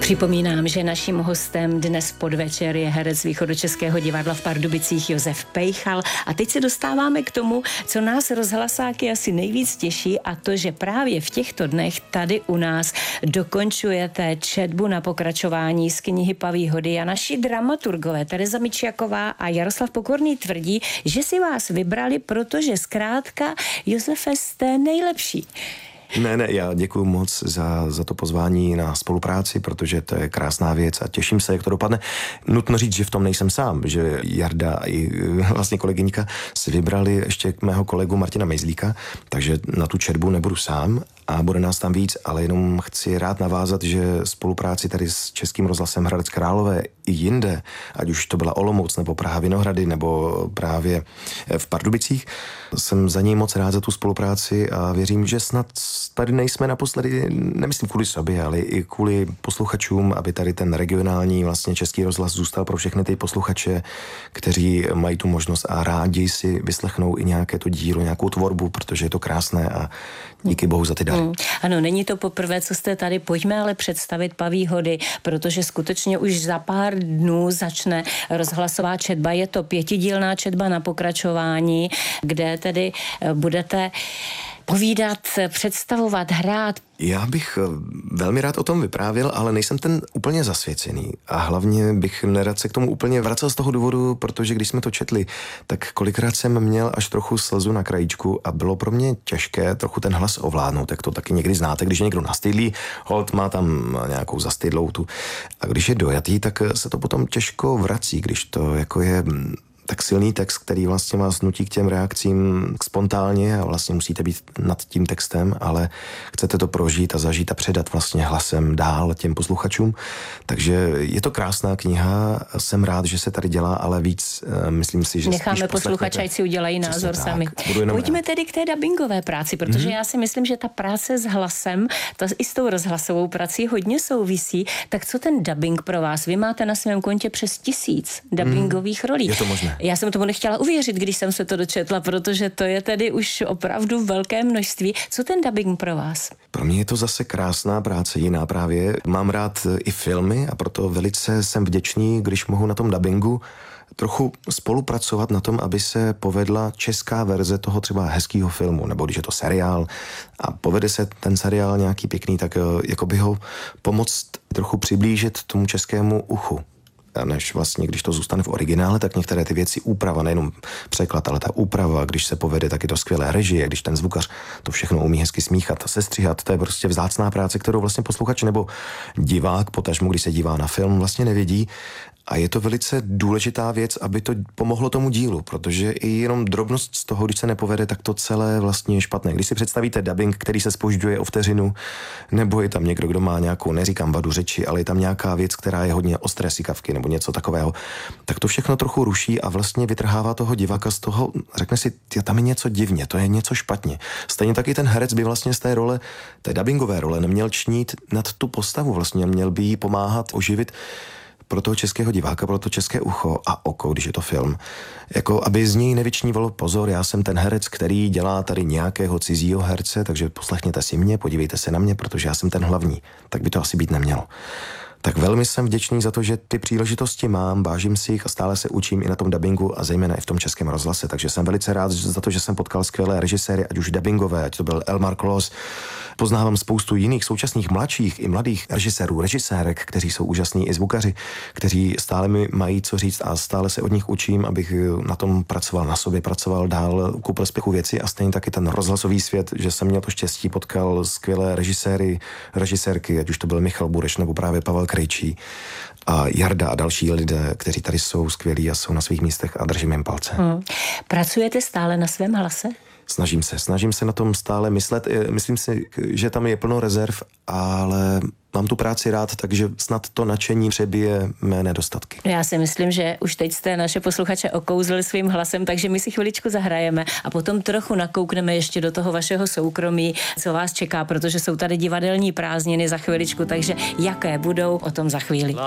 Připomínám, že naším hostem dnes podvečer je herec Východočeského divadla v Pardubicích Josef Pejchal. A teď se dostáváme k tomu, co nás rozhlasáky asi nejvíc těší, a to, že právě v těchto dnech tady u nás dokončujete četbu na pokračování z knihy Paví hody a naši dramaturgové Tereza Mičiaková a Jaroslav Pokorný tvrdí, že si vás vybrali, protože zkrátka Josefe jste nejlepší. Ne, já děkuji moc za to pozvání na spolupráci, protože to je krásná věc a těším se, jak to dopadne. Nutno říct, že v tom nejsem sám, že Jarda i vlastně kolegyňka si vybrali ještě mého kolegu Martina Mejzlíka, takže na tu četbu nebudu sám a bude nás tam víc, ale jenom chci rád navázat, že spolupráci tady s Českým rozhlasem Hradec Králové i jinde, ať už to byla Olomouc nebo Praha Vinohrady nebo právě v Pardubicích, jsem za něj moc rád za tu spolupráci a věřím, že snad tady nejsme naposledy, nemyslím kvůli sobě, ale i kvůli posluchačům, aby tady ten regionální vlastně Český rozhlas zůstal pro všechny ty posluchače, kteří mají tu možnost a rádi si vyslechnou i nějaké to dílo, nějakou tvorbu, protože je to krásné a díky bohu za ty dary. Ano, není to poprvé, co jste tady. Pojďme ale představit Paví hody, protože skutečně už za pár dnů začne rozhlasová četba. Je to 5dílná četba na pokračování, kde tedy budete povídat, představovat, hrát. Já bych velmi rád o tom vyprávěl, ale nejsem ten úplně zasvěcený. A hlavně bych nerad se k tomu úplně vracel z toho důvodu, protože když jsme to četli, tak kolikrát jsem měl až trochu slzu na krajíčku a bylo pro mě těžké trochu ten hlas ovládnout, jak to taky někdy znáte, když je někdo nastydlý, holt má tam nějakou zastydlou tu. A když je dojatý, tak se to potom těžko vrací, když to jako je tak silný text, který vlastně vás nutí k těm reakcím spontánně a vlastně musíte být nad tím textem, ale chcete to prožít a zažít a předat vlastně hlasem dál těm posluchačům. Takže je to krásná kniha, jsem rád, že se tady dělá, ale víc myslím si, že necháme posluchače, ať si udělají názor sami. Pojďme tedy k té dabingové práci, protože já si myslím, že ta práce s hlasem, to i s tou rozhlasovou prací hodně souvisí. Tak co ten dabing pro vás? Vy máte na svém kontě přes 1000 dabingových rolí. Je to možné. Já jsem tomu nechtěla uvěřit, když jsem se to dočetla, protože to je tedy už opravdu velké množství. Co ten dabing pro vás? Pro mě je to zase krásná práce, jiná právě. Mám rád i filmy a proto velice jsem vděčný, když mohu na tom dabingu trochu spolupracovat na tom, aby se povedla česká verze toho třeba hezkýho filmu, nebo když je to seriál a povede se ten seriál nějaký pěkný, tak jako by ho pomoct trochu přiblížit tomu českému uchu. Než vlastně, když to zůstane v originále, tak některé ty věci úprava, nejenom překlad, ale ta úprava, když se povede, tak je to skvělé režie, když ten zvukař to všechno umí hezky smíchat a sestříhat, to je prostě vzácná práce, kterou vlastně posluchač nebo divák, potažmo, když se dívá na film, vlastně nevidí. A je to velice důležitá věc, aby to pomohlo tomu dílu, protože i jenom drobnost z toho, když se nepovede, tak to celé vlastně je špatné. Když si představíte dabing, který se zpožďuje o vteřinu, nebo je tam někdo, kdo má nějakou, neříkám vadu řeči, ale je tam nějaká věc, která je hodně ostré sykavky nebo něco takového, tak to všechno trochu ruší a vlastně vytrhává toho diváka z toho, řekne si, tam je něco divně, to je něco špatně. Stejně taky ten herec by vlastně z té role, té dabingové role, neměl čnít nad tu postavu, vlastně měl by jí pomáhat oživit pro toho českého diváka, pro to české ucho a oko, když je to film. Jako, aby z něj nevyčnívalo pozor, já jsem ten herec, který dělá tady nějakého cizího herce, takže poslechněte si mě, podívejte se na mě, protože já jsem ten hlavní. Tak by to asi být nemělo. Tak velmi jsem vděčný za to, že ty příležitosti mám, vážím si jich a stále se učím i na tom dabingu a zejména i v tom Českém rozhlase. Takže jsem velice rád za to, že jsem potkal skvělé režiséry, ať už dabingové, ať to byl Elmar Klos. Poznávám spoustu jiných současných mladších i mladých režisérů, režisérek, kteří jsou úžasní i zvukaři, kteří stále mi mají co říct a stále se od nich učím, abych na tom pracoval, na sobě pracoval dál ku prospěchu věci a stejně taky ten rozhlasový svět, že jsem měl to štěstí, potkal skvělé režiséry, režisérky, ať už to byl Michal Bureš nebo právě Pavel Krejčí a Jarda a další lidé, kteří tady jsou skvělí a jsou na svých místech a držím jim palce. Pracujete stále na svém hlase? Snažím se na tom stále myslet. Myslím si, že tam je plno rezerv, ale mám tu práci rád, takže snad to nadšení přebije mé nedostatky. Já si myslím, že už teď jste naše posluchače okouzlili svým hlasem, takže my si chviličku zahrajeme a potom trochu nakoukneme ještě do toho vašeho soukromí, co vás čeká, protože jsou tady divadelní prázdniny za chviličku, takže jaké budou, o tom za chvíli.